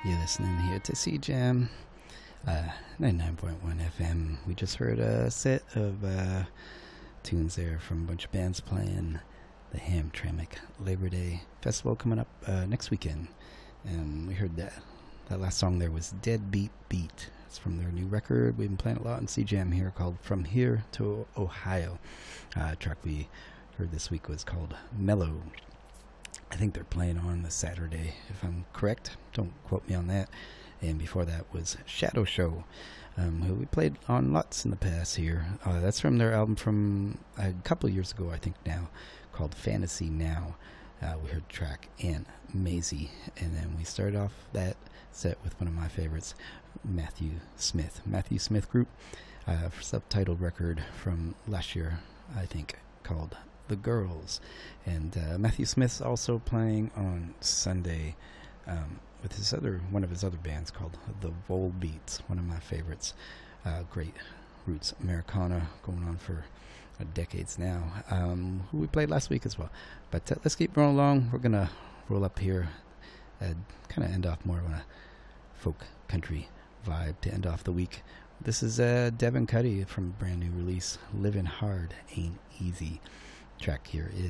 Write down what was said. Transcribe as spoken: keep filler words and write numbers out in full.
You're listening here to C Jam, uh, ninety-nine point one F M. We just heard a set of uh, tunes there from a bunch of bands playing the Hamtramck Labor Day Festival coming up uh, next weekend. And we heard that. That last song there was Deadbeat Beat. It's from their new record. We've been playing a lot in C Jam here called From Here to Ohio. Uh, track we heard this week was called Mellow. I think they're playing on the Saturday, if I'm correct. Don't quote me on that. And before that was Shadow Show, um, who we played on lots in the past here. Uh, that's from their album from a couple years ago, I think now, called Fantasy Now. Uh, we heard track and Maisie. And then we started off that set with one of my favorites, Matthew Smith. Matthew Smith Group, uh, subtitled record from last year, I think, called The Girls. And uh, Matthew Smith's also playing on Sunday um, with his other one of his other bands called The Volbeats, one of my favorites. Uh, great roots Americana going on for uh, decades now, um, who we played last week as well. But uh, let's keep rolling along. We're going to roll up here and kind of end off more of a folk country vibe to end off the week. This is uh, Devin Cuddy from a brand new release, Living Hard Ain't Easy. Track here is